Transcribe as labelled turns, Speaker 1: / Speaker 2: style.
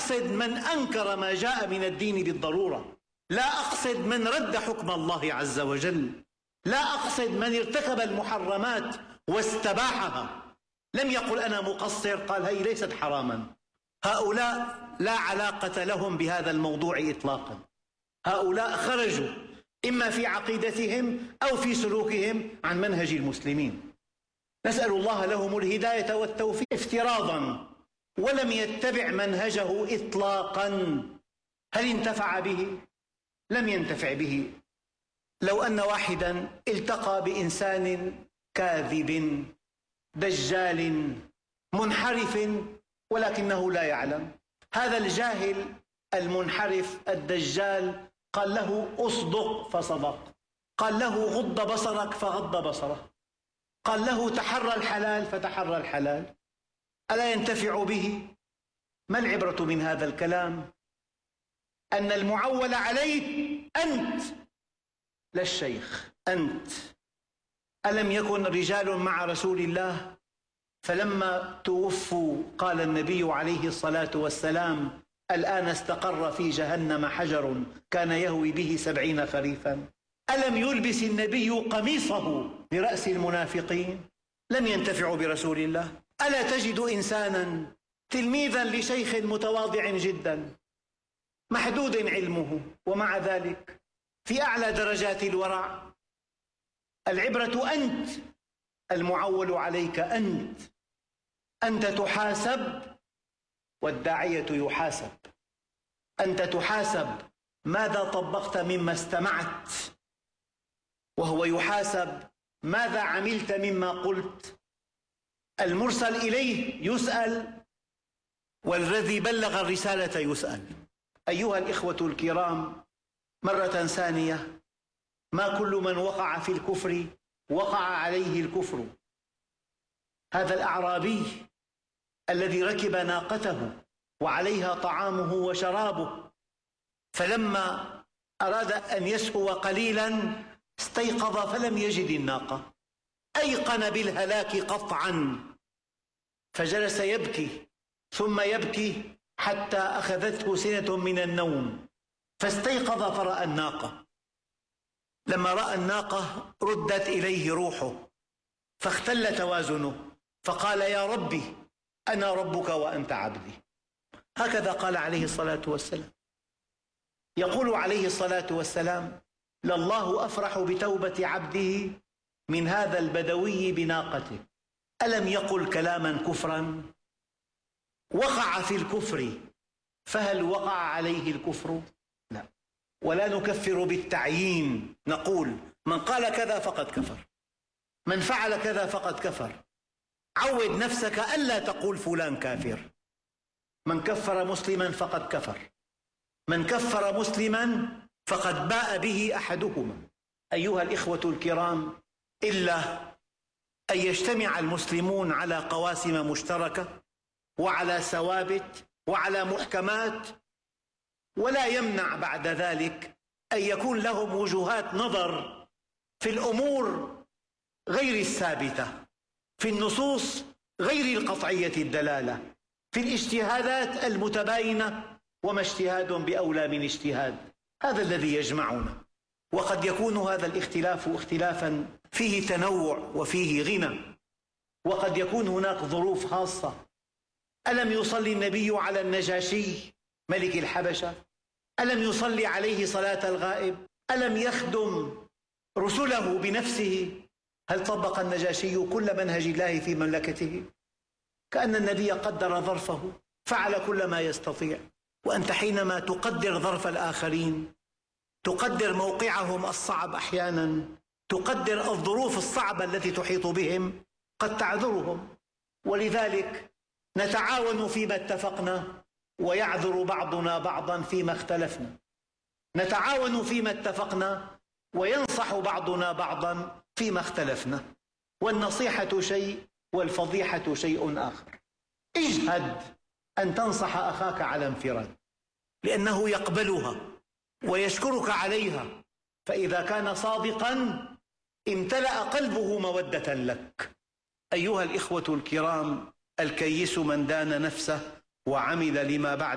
Speaker 1: أقصد من أنكر ما جاء من الدين بالضرورة، لا أقصد من رد حكم الله عز وجل، لا أقصد من ارتكب المحرمات واستباحها. لم يقل أنا مقصر، قال هي ليست حراما. هؤلاء لا علاقة لهم بهذا الموضوع إطلاقا. هؤلاء خرجوا إما في عقيدتهم أو في سلوكهم عن منهج المسلمين. نسأل الله لهم الهداية والتوفيق افتراضا، ولم يتبع منهجه إطلاقا. هل انتفع به؟ لم ينتفع به. لو أن واحدا التقى بإنسان كاذب دجال منحرف ولكنه لا يعلم، هذا الجاهل المنحرف الدجال قال له أصدق فصدق، قال له غض بصرك فغض بصره، قال له تحرى الحلال فتحرى الحلال، ألا ينتفع به؟ ما العبرة من هذا الكلام؟ أن المعول عليك أنت لا الشيخ، أنت. ألم يكن رجال مع رسول الله فلما توفوا قال النبي عليه الصلاة والسلام الآن استقر في جهنم حجر كان يهوي به 70 خريفا. ألم يلبس النبي قميصه برأس المنافقين؟ لم ينتفعوا برسول الله. ألا تجد إنسانا تلميذا لشيخ متواضع جدا محدود علمه ومع ذلك في أعلى درجات الورع؟ العبرة أنت، المعول عليك أنت. أنت تحاسب والداعية يحاسب. أنت تحاسب ماذا طبقت مما استمعت، وهو يحاسب ماذا عملت مما قلت. المرسل إليه يسأل والذي بلغ الرسالة يسأل. أيها الإخوة الكرام، مرة ثانية، ما كل من وقع في الكفر وقع عليه الكفر. هذا الأعرابي الذي ركب ناقته وعليها طعامه وشرابه، فلما أراد أن يسهو قليلا استيقظ فلم يجد الناقة، أيقن بالهلاك قطعا، فجلس يبكي ثم يبكي حتى أخذته سنة من النوم، فاستيقظ فرأى الناقة. لما رأى الناقة ردت إليه روحه فاختل توازنه، فقال يا ربي أنا ربك وأنت عبدي. هكذا قال عليه الصلاة والسلام. يقول عليه الصلاة والسلام لله أفرح بتوبة عبده من هذا البدوي بناقته. ألم يقل كلاما كفرا؟ وقع في الكفر، فهل وقع عليه الكفر؟ لا. ولا نكفر بالتعيين، نقول من قال كذا فقد كفر، من فعل كذا فقد كفر. عود نفسك ألا تقول فلان كافر. من كفر مسلما فقد كفر، من كفر مسلما فقد باء به أحدهما. أيها الإخوة الكرام، إلا أن يجتمع المسلمون على قواسم مشتركة وعلى ثوابت وعلى محكمات، ولا يمنع بعد ذلك أن يكون لهم وجهات نظر في الأمور غير الثابتة، في النصوص غير القطعية الدلالة، في الاجتهادات المتباينة، وما اجتهاد بأولى من اجتهاد. هذا الذي يجمعنا. وقد يكون هذا الاختلاف اختلافا فيه تنوع وفيه غنى، وقد يكون هناك ظروف خاصة. ألم يصلي النبي على النجاشي ملك الحبشة؟ ألم يصلي عليه صلاة الغائب؟ ألم يخدم رسله بنفسه؟ هل طبق النجاشي كل منهج الله في مملكته؟ كأن النبي قدر ظرفه، فعل كل ما يستطيع. وأنت حينما تقدر ظرف الآخرين تقدر موقعهم الصعب أحيانا، تقدر الظروف الصعبة التي تحيط بهم، قد تعذرهم. ولذلك نتعاون فيما اتفقنا ويعذر بعضنا بعضا فيما اختلفنا، نتعاون فيما اتفقنا وينصح بعضنا بعضا فيما اختلفنا. والنصيحة شيء والفضيحة شيء آخر. اجهد أن تنصح أخاك على انفراد، لأنه يقبلها ويشكرك عليها، فإذا كان صادقا امتلأ قلبه مودة لك. أيها الإخوة الكرام، الكيس من دان نفسه وعمل لما بعد